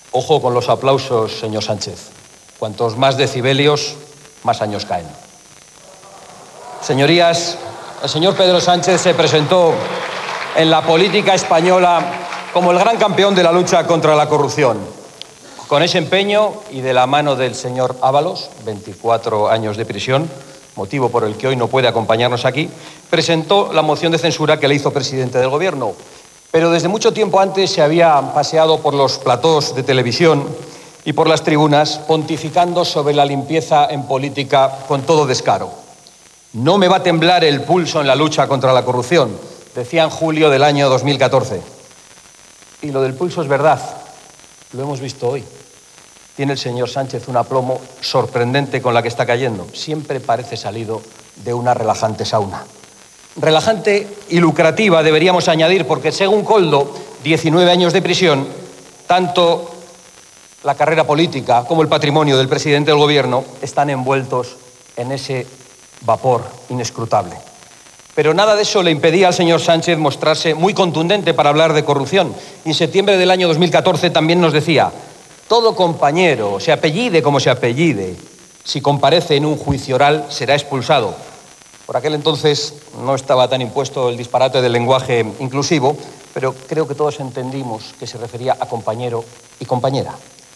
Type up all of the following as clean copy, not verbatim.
Ojo con los aplausos, señor Sánchez. Cuantos más decibelios, más años caen. Señorías, el señor Pedro Sánchez se presentó en la política española como el gran campeón de la lucha contra la corrupción. Con ese empeño y de la mano del señor Ábalos, 24 años de prisión, motivo por el que hoy no puede acompañarnos aquí, presentó la moción de censura que le hizo presidente del Gobierno. Pero desde mucho tiempo antes se había paseado por los platós de televisión y por las tribunas pontificando sobre la limpieza en política con todo descaro. No me va a temblar el pulso en la lucha contra la corrupción, decía en julio del año 2014. Y lo del pulso es verdad, lo hemos visto hoy. Tiene el señor Sánchez un aplomo sorprendente con la que está cayendo. Siempre parece salido de una relajante sauna. Relajante y lucrativa deberíamos añadir, porque según Koldo, 19 años de prisión, tanto la carrera política como el patrimonio del presidente del Gobierno están envueltos en ese vapor inescrutable. Pero nada de eso le impedía al señor Sánchez mostrarse muy contundente para hablar de corrupción. Y en septiembre del año 2014 también nos decía: todo compañero, se apellide como se apellide, si comparece en un juicio oral será expulsado. Por aquel entonces no estaba tan impuesto el disparate del lenguaje inclusivo, pero creo que todos entendimos que se refería a compañero y compañera.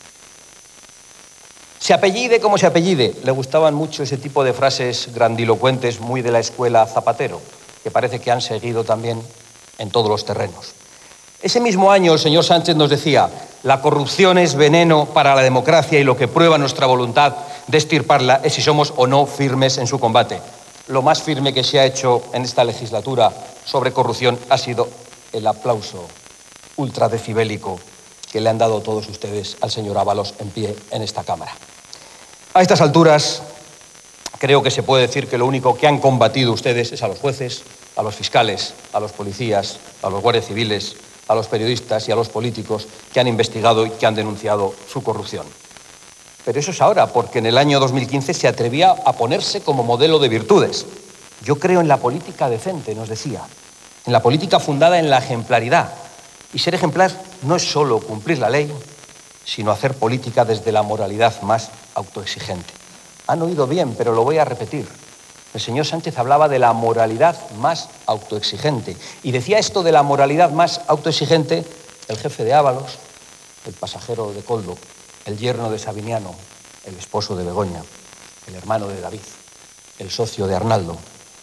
Se apellide como se apellide. Le gustaban mucho ese tipo de frases grandilocuentes, muy de la escuela Zapatero, que parece que han seguido también en todos los terrenos. Ese mismo año el señor Sánchez nos decía: la corrupción es veneno para la democracia y lo que prueba nuestra voluntad de extirparla es si somos o no firmes en su combate. Lo más firme que se ha hecho en esta legislatura sobre corrupción ha sido el aplauso ultradecibélico que le han dado todos ustedes al señor Ábalos en pie en esta Cámara. A estas alturas, creo que se puede decir que lo único que han combatido ustedes es a los jueces, a los fiscales, a los policías, a los guardias civiles, a los periodistas y a los políticos que han investigado y que han denunciado su corrupción. Pero eso es ahora, porque en el año 2015 se atrevía a ponerse como modelo de virtudes. Yo creo en la política decente, nos decía, en la política fundada en la ejemplaridad. Y ser ejemplar no es solo cumplir la ley, sino hacer política desde la moralidad más autoexigente. Han oído bien, pero lo voy a repetir. El señor Sánchez hablaba de la moralidad más autoexigente. Y decía esto de la moralidad más autoexigente el jefe de Ábalos, el pasajero de Koldo, el yerno de Sabiniano, el esposo de Begoña, el hermano de David, el socio de Arnaldo,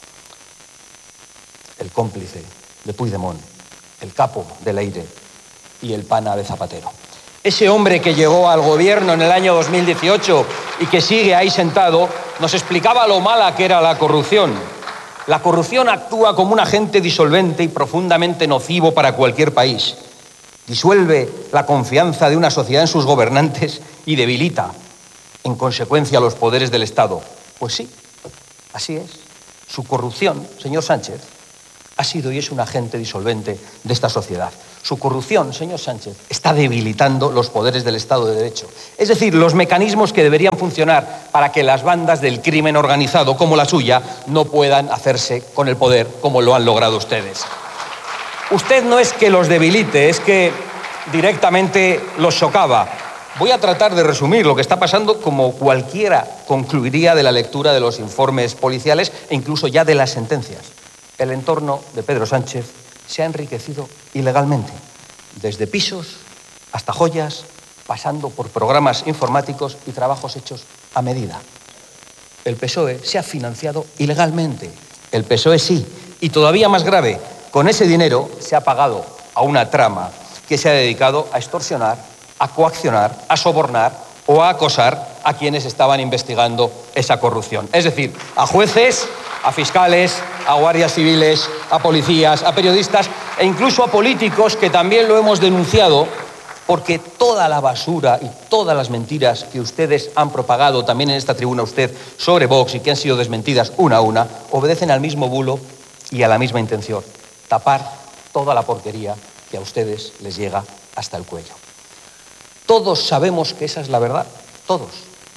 el cómplice de Puigdemont, el capo de Leire y el pana de Zapatero. Ese hombre que llegó al gobierno en el año 2018 y que sigue ahí sentado, nos explicaba lo mala que era la corrupción. La corrupción actúa como un agente disolvente y profundamente nocivo para cualquier país. Disuelve la confianza de una sociedad en sus gobernantes y debilita, en consecuencia, los poderes del Estado. Pues sí, así es. Su corrupción, señor Sánchez, ha sido y es un agente disolvente de esta sociedad. Su corrupción, señor Sánchez, está debilitando los poderes del Estado de Derecho. Es decir, los mecanismos que deberían funcionar para que las bandas del crimen organizado, como la suya, no puedan hacerse con el poder como lo han logrado ustedes. Usted no es que los debilite, es que directamente los socava. Voy a tratar de resumir lo que está pasando como cualquiera concluiría de la lectura de los informes policiales e incluso ya de las sentencias. El entorno de Pedro Sánchez se ha enriquecido ilegalmente, desde pisos hasta joyas, pasando por programas informáticos y trabajos hechos a medida. El PSOE se ha financiado ilegalmente. El PSOE sí. Y todavía más grave, con ese dinero se ha pagado a una trama que se ha dedicado a extorsionar, a coaccionar, a sobornar o a acosar a quienes estaban investigando esa corrupción. Es decir, a jueces, a fiscales, a guardias civiles, a policías, a periodistas e incluso a políticos, que también lo hemos denunciado, porque toda la basura y todas las mentiras que ustedes han propagado también en esta tribuna usted sobre Vox y que han sido desmentidas una a una, obedecen al mismo bulo y a la misma intención: tapar toda la porquería que a ustedes les llega hasta el cuello. Todos sabemos que esa es la verdad, todos.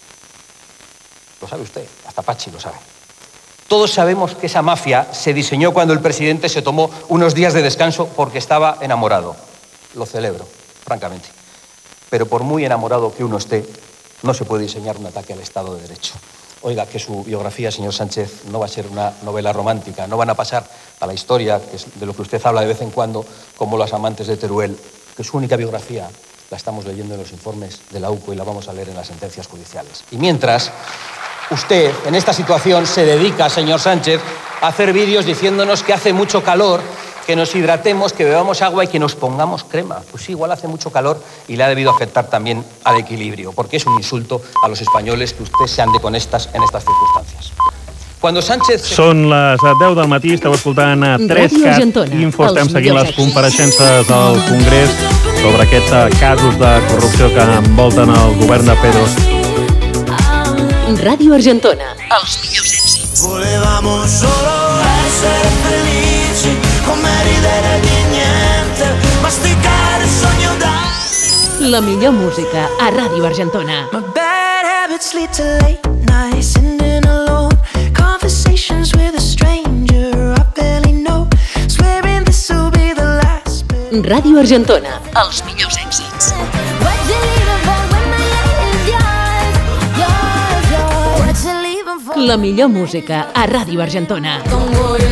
Lo sabe usted, hasta Pachi lo sabe. Todos sabemos que esa mafia se diseñó cuando el presidente se tomó unos días de descanso porque estaba enamorado. Lo celebro, francamente. pero por muy enamorado que uno esté, no se puede diseñar un ataque al Estado de Derecho. Oiga, que su biografía, señor Sánchez, no va a ser una novela romántica, no van a pasar a la historia, que es de lo que usted habla de vez en cuando, como Los amantes de Teruel, que su única biografía la estamos leyendo en los informes de la UCO y la vamos a leer en las sentencias judiciales. Y mientras, usted, en esta situación, se dedica, señor Sánchez, a hacer vídeos diciéndonos que hace mucho calor, que nos hidratemos, que bebamos agua y que nos pongamos crema. Pues sí, igual hace mucho calor y le ha debido afectar también al equilibrio, porque es un insulto a los españoles que usted se ande con en estas circunstancias. Cuando Sánchez... Són les 10 del matí, esteu escoltant a 3cat Info, estem seguint les compareixences del Congrés sobre aquests casos de corrupció que envolten el govern de Pedro. Ràdio Argentona, els millors èxits. Volevamo solo essere felici, come ridere di niente, masticare il sogno da... La millor música a Ràdio Argentona. My bad habits lead to late nights, sitting alone, conversations with a stranger I barely know, swearing this will be the last bit. Ràdio Argentona, els millors èxits. La millor música a Ràdio Argentona.